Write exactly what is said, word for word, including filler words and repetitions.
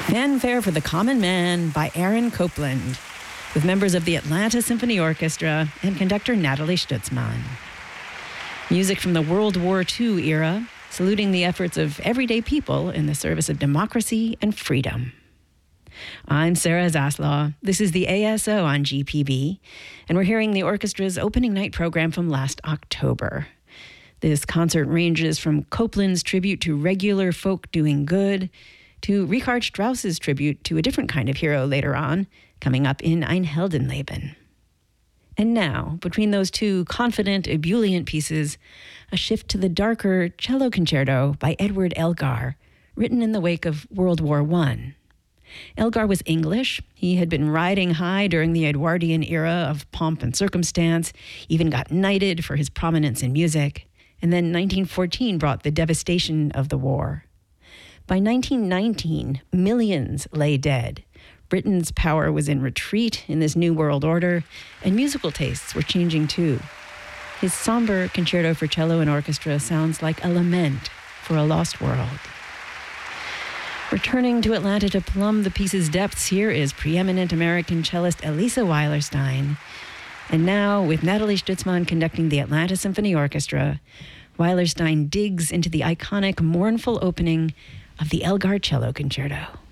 Fanfare for the Common Man by Aaron Copland, with members of the Atlanta Symphony Orchestra and conductor Natalie Stutzman. Music from the World War Two era, saluting the efforts of everyday people in the service of democracy and freedom. I'm Sarah Zaslaw. This is the A S O on G P B, and we're hearing the orchestra's opening night program from last October. This concert ranges from Copland's tribute to regular folk doing good to Richard Strauss's tribute to a different kind of hero later on, coming up in Ein Heldenleben. And now, between those two confident, ebullient pieces, a shift to the darker cello concerto by Edward Elgar, written in the wake of World War One. Elgar was English. He had been riding high during the Edwardian era of pomp and circumstance, even got knighted for his prominence in music. And then nineteen fourteen brought the devastation of the war. By nineteen nineteen, millions lay dead. Britain's power was in retreat in this new world order, and musical tastes were changing too. His somber concerto for cello and orchestra sounds like a lament for a lost world. Returning to Atlanta to plumb the piece's depths, here is preeminent American cellist Elisa Weilerstein. And now, with Natalie Stutzman conducting the Atlanta Symphony Orchestra, Weilerstein digs into the iconic mournful opening of the Elgar Cello Concerto.